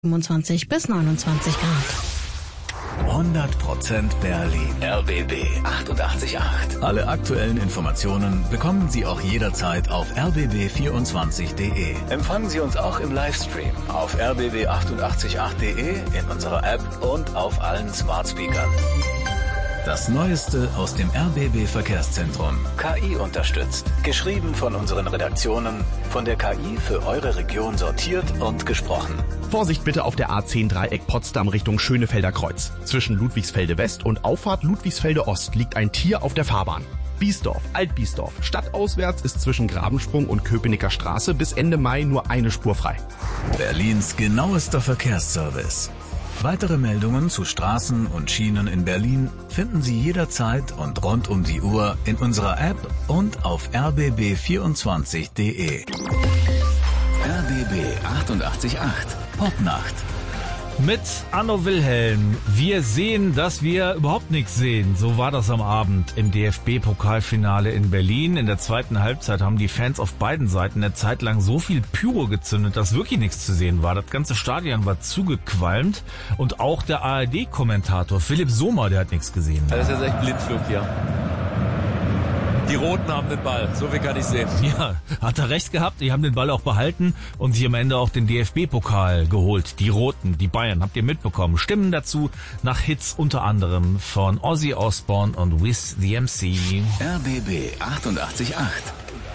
25 bis 29 Grad. 100% Berlin. RBB 888. Alle aktuellen Informationen bekommen Sie auch jederzeit auf rbb24.de. Empfangen Sie uns auch im Livestream auf rbb888.de, in unserer App und auf allen Smart Speakern. Das Neueste aus dem RBB Verkehrszentrum. KI unterstützt. Geschrieben von unseren Redaktionen. Von der KI für eure Region sortiert und gesprochen. Vorsicht bitte auf der A10 Dreieck Potsdam Richtung Schönefelder Kreuz. Zwischen Ludwigsfelde West und Auffahrt Ludwigsfelde Ost liegt ein Tier auf der Fahrbahn. Biesdorf, Altbiesdorf. Stadtauswärts ist zwischen Grabensprung und Köpenicker Straße bis Ende Mai nur eine Spur frei. Berlins genauester Verkehrsservice. Weitere Meldungen zu Straßen und Schienen in Berlin finden Sie jederzeit und rund um die Uhr in unserer App und auf rbb24.de. RBB 888 Popnacht. Mit Anno Wilhelm. Wir sehen, dass wir überhaupt nichts sehen. So war das am Abend im DFB-Pokalfinale in Berlin. In der zweiten Halbzeit haben die Fans auf beiden Seiten eine Zeit lang so viel Pyro gezündet, dass wirklich nichts zu sehen war. Das ganze Stadion war zugequalmt. Und auch der ARD-Kommentator Philipp Sommer, der hat nichts gesehen. Das ist jetzt echt Blindflug hier. Die Roten haben den Ball, so viel kann ich sehen. Ja, hat er recht gehabt. Die haben den Ball auch behalten und sich am Ende auch den DFB-Pokal geholt. Die Roten, die Bayern, habt ihr mitbekommen. Stimmen dazu nach Hits unter anderem von Ozzy Osbourne und Wiz the MC. RBB 888.